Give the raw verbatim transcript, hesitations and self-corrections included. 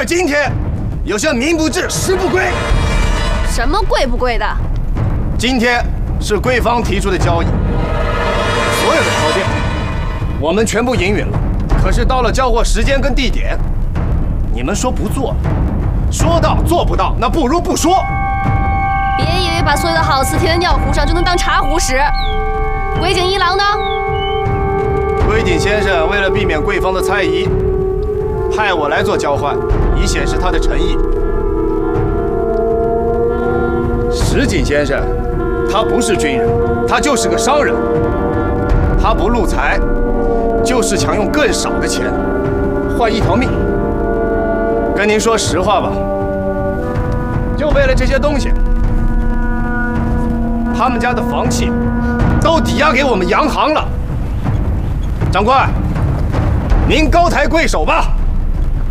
而今天，有些名不至实不归。 什么贵不贵的？ 今天是贵方提出的交易，所有的条件我们全部应允了。可是到了交货时间跟地点，你们说不做，说到做不到，那不如不说。 别以为把所有的好词填在尿壶上就能当茶壶使。龟井一郎呢？ 龟井先生为了避免贵方的猜疑，派我来做交换，以显示他的诚意。石井先生，他不是军人，他就是个商人。他不入财，就是想用更少的钱换一条命。跟您说实话吧，就为了这些东西，他们家的房契都抵押给我们洋行了。长官，您高抬贵手吧。